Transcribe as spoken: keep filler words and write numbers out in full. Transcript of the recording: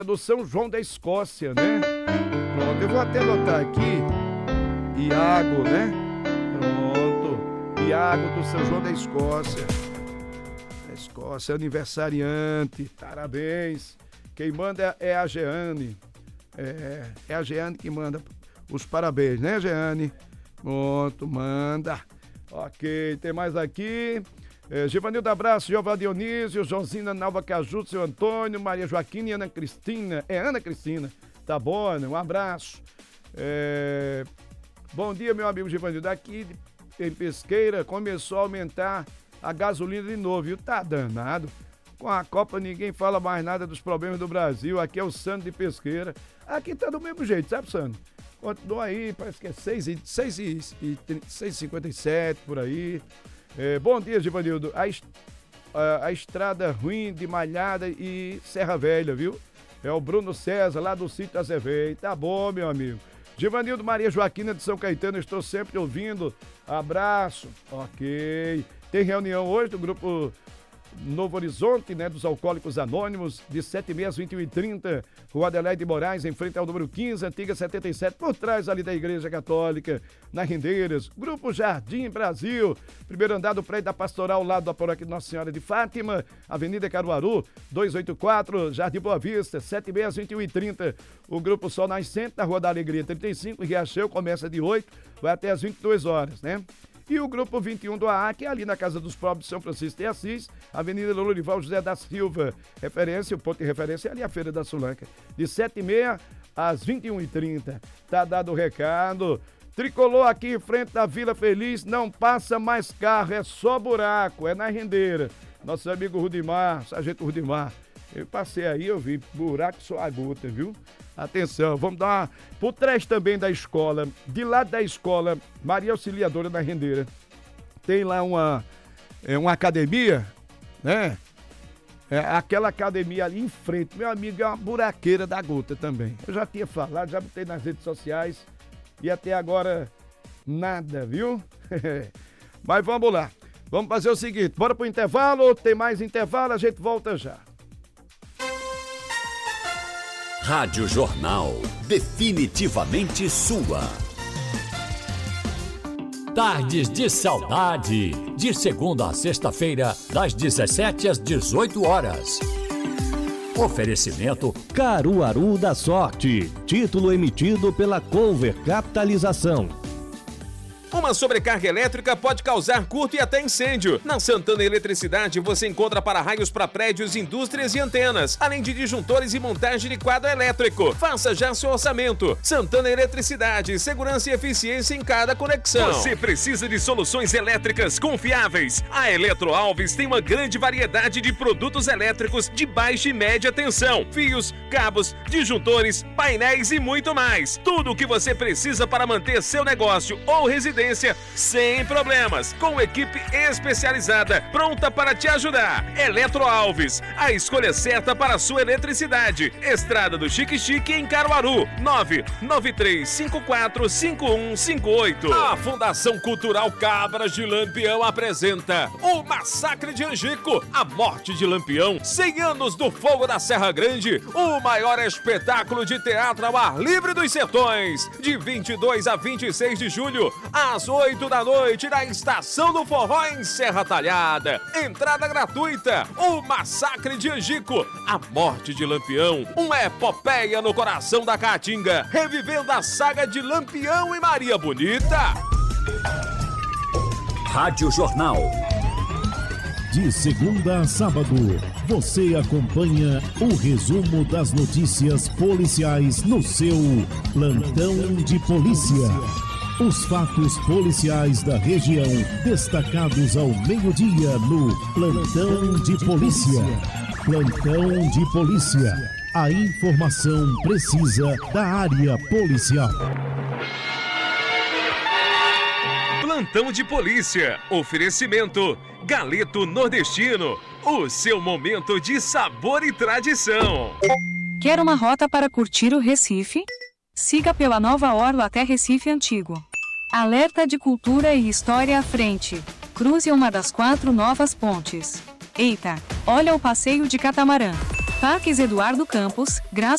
do São João da Escócia, né? Pronto, eu vou até anotar aqui. Iago, né? Pronto. Iago do São João da Escócia. Da Escócia, aniversariante. Parabéns. Quem manda é a Jeane. É, é a Jeane que manda os parabéns, né, Jeane? Pronto, manda. Ok, tem mais aqui. É, Givanildo Abraço, Jeová Dionísio, Josina Nalva Caju, seu Antônio, Maria Joaquina e Ana Cristina. É Ana Cristina. Tá bom, Ana? Um abraço. É... Bom dia, meu amigo Givanildo. Aqui em Pesqueira começou a aumentar a gasolina de novo, viu? Tá danado. Com a Copa ninguém fala mais nada dos problemas do Brasil. Aqui é o Sandro de Pesqueira. Aqui tá do mesmo jeito, sabe, Sandro? Continua aí, parece que é seis e cinquenta e sete por aí. É, bom dia, Givanildo. A, a, a estrada ruim de Malhada e Serra Velha, viu? É o Bruno César, lá do sítio Azevedo. Tá bom, meu amigo. Givanildo Maria Joaquina de São Caetano, estou sempre ouvindo. Abraço. Ok. Tem reunião hoje do grupo Novo Horizonte, né, dos Alcoólicos Anônimos, de sete e meia às vinte e uma e trinta, Rua Adelaide Moraes, em frente ao número quinze, antiga setenta e sete, por trás ali da Igreja Católica, na Rendeiras. Grupo Jardim Brasil, primeiro andar do prédio da Pastoral, ao lado da paróquia Nossa Senhora de Fátima, Avenida Caruaru, duzentos e oitenta e quatro, Jardim Boa Vista, sete e meia às vinte e uma e trinta. O Grupo Sol Nascente, na Rua da Alegria trinta e cinco, Riacheu, começa de oito, vai até às vinte e duas horas, né? E o Grupo vinte e um do A A, que é ali na Casa dos Pobres de São Francisco de Assis, Avenida Lourival José da Silva. Referência, o ponto de referência é ali a Feira da Sulanca. De sete e meia às vinte e uma e trinta. Tá dado o recado. Tricolor aqui em frente da Vila Feliz, não passa mais carro, é só buraco, é na rendeira. Nosso amigo Rudimar, sargento Rudimar. Eu passei aí, eu vi buraco só a gota, viu? Atenção, vamos dar uma... Por trás também da escola, de lá da escola Maria Auxiliadora da Rendeira, tem lá uma, é, uma academia, né? É, aquela academia ali em frente, meu amigo, é uma buraqueira da gota também. Eu já tinha falado, já botei nas redes sociais e até agora nada, viu? Mas vamos lá, vamos fazer o seguinte, bora pro intervalo, tem mais intervalo, a gente volta já. Rádio Jornal, definitivamente sua. Tardes de Saudade, de segunda a sexta-feira, das dezessete às dezoito horas. Oferecimento Caruaru da Sorte, título emitido pela Cover Capitalização. Uma sobrecarga elétrica pode causar curto e até incêndio. Na Santana Eletricidade você encontra para-raios para prédios, indústrias e antenas, além de disjuntores e montagem de quadro elétrico. Faça já seu orçamento. Santana Eletricidade, segurança e eficiência em cada conexão. Você precisa de soluções elétricas confiáveis. A Eletro Alves tem uma grande variedade de produtos elétricos de baixa e média tensão, fios, cabos, disjuntores, painéis e muito mais. Tudo o que você precisa para manter seu negócio ou residência sem problemas, com equipe especializada pronta para te ajudar. Eletro Alves, a escolha certa para a sua eletricidade. Estrada do Chique Chique em Caruaru, nove nove três cinco quatro cinco um cinco oito. A Fundação Cultural Cabras de Lampião apresenta o Massacre de Angico, a morte de Lampião, cem anos do fogo da Serra Grande, o maior espetáculo de teatro ao ar livre dos sertões, de vinte e dois a vinte e seis de julho, às oito da noite, na Estação do Forró em Serra Talhada. Entrada gratuita. O Massacre de Angico, a morte de Lampião, uma epopeia no coração da Caatinga, revivendo a saga de Lampião e Maria Bonita. Rádio Jornal. De segunda a sábado, você acompanha o resumo das notícias policiais no seu Plantão de Polícia. Os fatos policiais da região, destacados ao meio-dia no Plantão de Polícia. Plantão de Polícia. A informação precisa da área policial. Plantão de Polícia. Oferecimento Galeto Nordestino. O seu momento de sabor e tradição. Quer uma rota para curtir o Recife? Siga pela Nova Orla até Recife Antigo. Alerta de cultura e história à frente. Cruze uma das quatro novas pontes. Eita, olha o passeio de catamarã. Parques Eduardo Campos, Graça